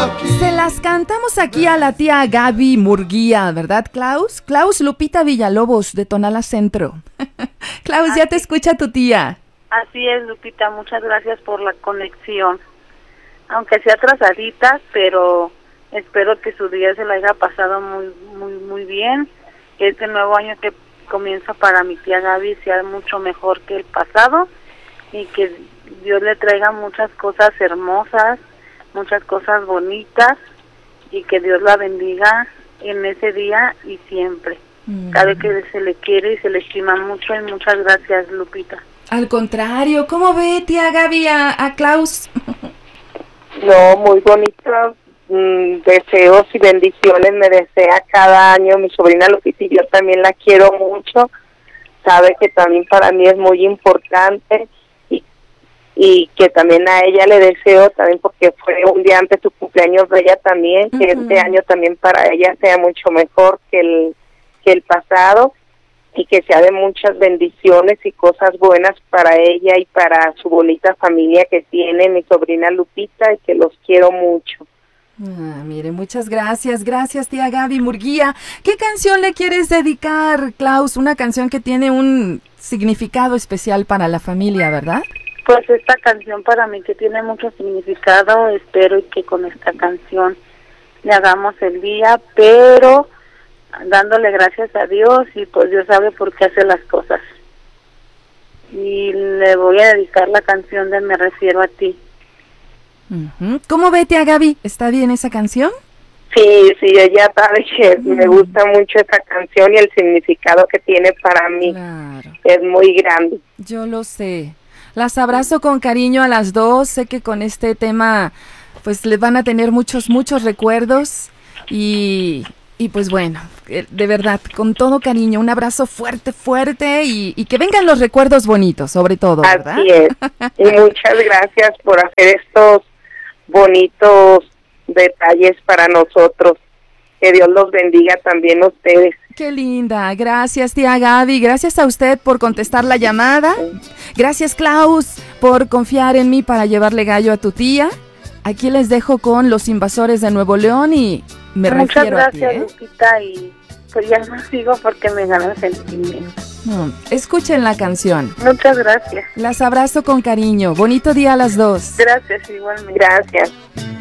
Se las cantamos aquí a la tía Gaby Murguía, ¿verdad, Klaus? Klaus Lupita Villalobos, de Tonala Centro. Klaus, ya te escucha tu tía. Así es, Lupita, muchas gracias por la conexión. Aunque sea atrasadita, pero espero que su día se la haya pasado muy bien. Que este nuevo año que comienza para mi tía Gaby sea mucho mejor que el pasado y que Dios le traiga muchas cosas hermosas, muchas cosas bonitas y que Dios la bendiga en ese día y siempre. Sabe que se le quiere y se le estima mucho y muchas gracias, Lupita. Al contrario, ¿cómo ve, tía Gaby, a Klaus? No, muy bonito. Deseos y bendiciones me desea cada año mi sobrina Lupita, y yo también la quiero mucho. Sabe que también para mí es muy importante y que también a ella le deseo también, porque fue un día antes su cumpleaños de ella también, que este año también para ella sea mucho mejor que el pasado, y que sea de muchas bendiciones y cosas buenas para ella y para su bonita familia que tiene mi sobrina Lupita, y que los quiero mucho. Mire, muchas gracias. Gracias, tía Gaby Murguía. ¿Qué canción le quieres dedicar, Klaus? Una canción que tiene un significado especial para la familia, ¿verdad? Pues esta canción para mí que tiene mucho significado, espero que con esta canción le hagamos el día, pero dándole gracias a Dios, y pues Dios sabe por qué hace las cosas. Y le voy a dedicar la canción de Me Refiero a Ti. ¿Cómo ve, tía Gaby? ¿Está bien esa canción? Sí, ella sabe que me gusta mucho esa canción y el significado que tiene para mí. Claro. Es muy grande. Yo lo sé. Las abrazo con cariño a las dos. Sé que con este tema pues les van a tener muchos recuerdos y pues bueno, de verdad, con todo cariño, un abrazo fuerte y que vengan los recuerdos bonitos, sobre todo, ¿verdad? Así es. Y muchas gracias por hacer estos bonitos detalles para nosotros. Que Dios los bendiga también a ustedes. Qué linda, gracias, tía Gaby, gracias a usted por contestar la llamada, gracias, Klaus, por confiar en mí para llevarle gallo a tu tía. Aquí les dejo con Los Invasores de Nuevo León y Me Refiero a ti. Muchas gracias, Lupita, y pues ya no sigo porque me gana el sentimiento. Escuchen la canción. Muchas gracias. Las abrazo con cariño, bonito día a las dos. Gracias, igualmente. Gracias.